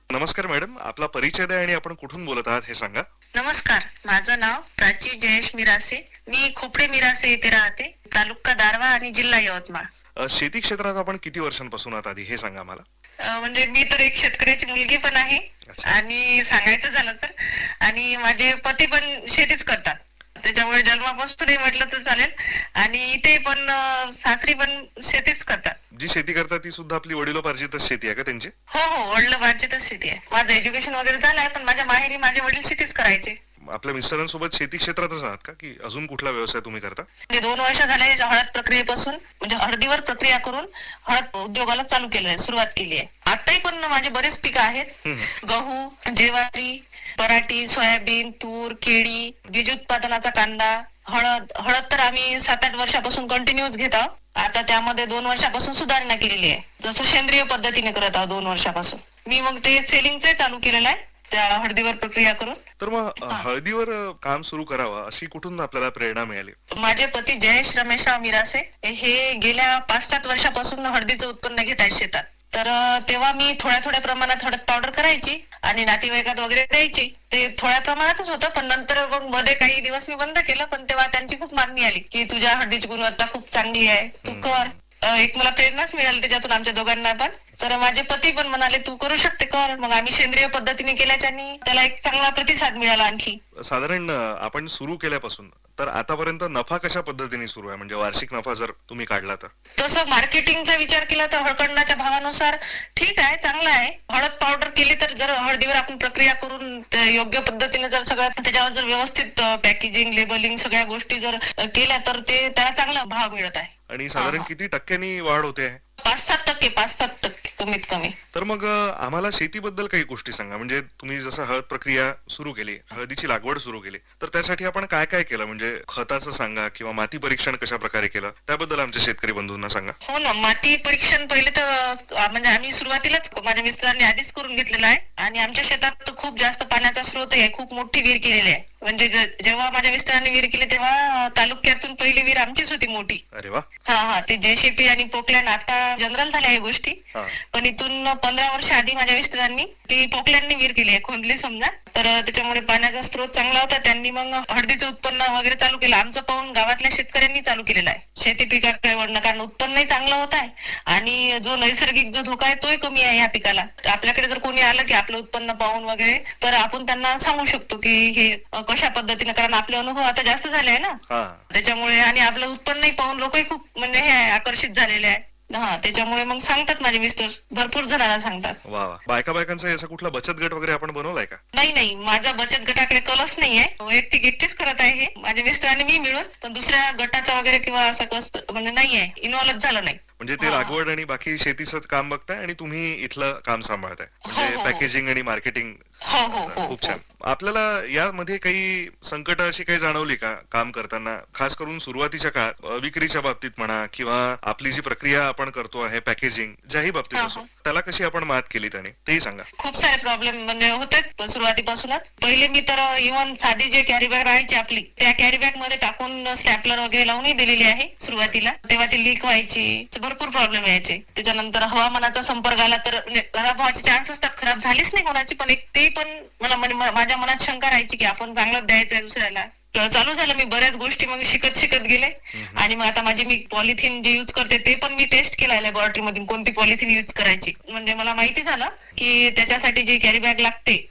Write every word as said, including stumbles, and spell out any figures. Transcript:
नमस्कार मॅडम, आपला परिचय द्या आणि आपण कुठून बोलत आहात हे सांगा. नमस्कार, माझं नाव प्राची जयेश मिरासे. मी खोपडे मिरासे येथे राहते, तालुका दारव्हा आणि जिल्हा यवतमाळ. अ, शेती क्षेत्रात आपण किती वर्षांपासून आहात आधी हे सांगा मला. अ, म्हणजे मी तर एक शेतकऱ्याची मुलगी पण आहे अच्छा. आणि सांगायचं झालं तर आणि माझे पती पण शेतीच करतात. त्याच्यामुळे जन्मापासून म्हटलं तर चालेल आणि ते पण अ, सासरी पण शेतीच करतात. जी शेती करतात ती सुद्धा आपली वडिलोपार्जितच शेती आहे का त्यांची? हो हो, वडिलोपार्जितच शेती आहे. माझं एज्युकेशन वगैरे झालंय, पण माझ्या माहेरी माझे वडील शेतीच करायचे. आपल्या मिस्टरांसोबत शेती क्षेत्रातच आहात का की अजून कुठला व्यवसाय तुम्ही करता? मी दोन वर्ष झाले हळद प्रक्रियेपासून म्हणजे हळदीवर प्रक्रिया करून हळद उद्योगाला चालू केलं आहे, सुरुवात केली आहे. आताही पण माझे बरेच पिकं आहेत. हम्म. गहू, ज्वारी, पराठी, सोयाबीन, तूर, केळी, बीज उत्पादनाचा कांदा, हळद. हळद तर आम्ही सात आठ वर्षापासून कंटिन्यूच घेत आहोत. आता त्यामध्ये दोन वर्षापासून सुधारणा केलेली आहे, जसं सेंद्रिय पद्धतीने करत आहोत दोन वर्षापासून. मी मग ते सेलिंगचे चालू केलेलं आहे त्या हळदीवर प्रक्रिया करून. तर मग अ, हा. हळदीवर अ, काम सुरू करावं अशी कुठून आपल्याला प्रेरणा मिळाली? माझे पती जयेश रमेशराव मिरासे हे गेल्या पाच सात वर्षापासून हळदीचं उत्पन्न घेत आहेत शेतात. तर अ, तेव्हा मी थोड्या थोड्या प्रमाणात हळद पावडर करायची आणि नातेवाईकात वगैरे द्यायची. ते थोड्या प्रमाणातच होतं, पण नंतर मग मध्ये काही दिवस मी बंद केलं. पण तेव्हा त्यांची खूप मागणी आली की तुझ्या हळदीची गुणवत्ता खूप चांगली आहे, तू हम्म. कर. अ, एक मला प्रेरणाच मिळाली त्याच्यातून आमच्या दोघांना पण. तर माझे पती पण म्हणाले तू करू शकते, कर. मग आम्ही सेंद्रिय पद्धतीने केल्याच्यानी त्याला एक चांगला प्रतिसाद मिळाला आणखी. साधारण अ, आपण सुरू केल्यापासून तर आतापर्यंत नफा कशा पद्धतीने सुरू आहे, म्हणजे वार्षिक नफा जर तुम्ही काढला तर? तसं मार्केटिंगचा विचार केला तर हळकंडाच्या भावानुसार ठीक आहे, चांगलं आहे. हळद पावडर केली तर जर हळदीवर आपण प्रक्रिया करून ते योग्य पद्धतीने जर सगळं त्याच्यावर जर व्यवस्थित पॅकेजिंग, लेबलिंग सगळ्या गोष्टी जर अ, केल्या तर ते त्याला चांगला भाव मिळत आहे. आणि हा साधारण हा, किती टक्क्यांनी वाढ होते आहे? पाच सात टक्के पाच सात टक्के कमीत कमी. तर मग अ, आम्हाला शेतीबद्दल काही गोष्टी सांगा. म्हणजे तुम्ही जसं हळद प्रक्रिया सुरू केली, हळदीची लागवड सुरू केली, तर त्यासाठी आपण काय काय केलं? म्हणजे खताचं सांगा किंवा माती परीक्षण कशा प्रकारे केलं, त्याबद्दल आमच्या शेतकरी बंधूंना सांगा. हो ना, माती परीक्षण पहिले तर अ, म्हणजे आम्ही सुरुवातीलाच माझ्या मिस्टरांनी आधीच करून घेतलेलं आहे आणि आमच्या शेतात तर खूप जास्त पाण्याचा स्रोत आहे, खूप मोठी विहीर केलेली आहे. म्हणजे जे- जेव्हा माझ्या मिस्टरांनी विहीर केली तेव्हा अ, तालुक्यातून पहिली विहीर आमचीच होती मोठी. अरे वा. हा हा, ते जेसीपी आणि पोकलँड आता जनरल झाल्या या गोष्टी. हा. पण इथून पंधरा वर्ष आधी माझ्या मिस्टरांनी ती पोकलँडनी विहीर केली आहे, खोदली समजा. तर अ, त्याच्यामुळे पाण्याचा स्रोत चांगला होता. त्यांनी मग हळदीचं उत्पन्न वगैरे चालू केलं. आमचं पाहून गावातल्या शेतकऱ्यांनी चालू केलेलं आहे शेती पिकाकडे वळणं, कारण उत्पन्नही चांगलं होत आहे आणि जो नैसर्गिक जो धोका आहे तोही कमी आहे या पिकाला. आपल्याकडे जर कोणी आलं की आपलं उत्पन्न पाहून वगैरे तर आपण त्यांना सांगू शकतो की हे अ, कशा पद्धतीने, कारण आपले अनुभव आता जास्त झाले आहे ना हा. त्याच्यामुळे. आणि आपलं उत्पन्नही पाहून लोकही खूप म्हणजे हे आहे, आकर्षित झालेले आहे. हा, त्याच्यामुळे मग सांगतात माझे मिस्टर, भरपूर जणांना सांगतात. वा वा. बायका बायकांचा याचा कुठला बचत गट वगैरे आपण बनवलाय का? नाही नाही, माझा बचत गटाकडे कलच नाहीये. वैयक्तिक एकटेच करत आहे हे, माझे मिस्टर आणि मी मिळून. पण दुसऱ्या गटाचा वगैरे किंवा असं कसं म्हणजे नाहीये, इन्व्हॉल्व झालं नाही. म्हणजे ते हा हा, लागवड आणि बाकी शेतीचं काम बघताय आणि तुम्ही इथलं काम सांभाळताय, हो म्हणजे हो हो पॅकेजिंग आणि मार्केटिंग. हो हो हो खूप हो. छान. आपल्याला यामध्ये काही संकट अशी काही जाणवली का काम करताना, खास करून सुरुवातीच्या काळात, अ, विक्रीच्या बाबतीत म्हणा किंवा आपली जी प्रक्रिया आपण करतो आहे पॅकेजिंग ज्याही बाबतीत हा असो, हा, त्याला कशी आपण मात केली त्याने तेही सांगा. खूप सारे प्रॉब्लेम म्हणजे होतेच सुरुवातीपासूनच. पहिले मी तर इव्हन साधी जे कॅरी बॅग राहायची आपली, त्या कॅरी बॅग मध्ये टाकून स्टॅपलर वगैरे लावूनही दिलेली आहे सुरुवातीला. तेव्हा ती लीक व्हायची, भरपूर प्रॉब्लेम यायचे. त्याच्यानंतर हवामानाचा संपर्क आला तर म्हणजे खराब व्हायचे चान्स असतात. खराब झालीच नाही कोणाची, पण एक ते पण मला म्हणजे मा- माझ्या मनात शंका राहायची की आपण चांगलं द्यायचंय दुसऱ्याला. तर चालू झालं, मी बऱ्याच गोष्टी मग शिकत शिकत गेले. हम्म. आणि मग आता माझी मी पॉलिथिन जे युज करते ते पण मी टेस्ट केलाय लॅबोरेटरी मधून, कोणती पॉलिथिन युज करायची. म्हणजे मला माहिती झालं की त्याच्यासाठी जी कॅरी बॅग लागते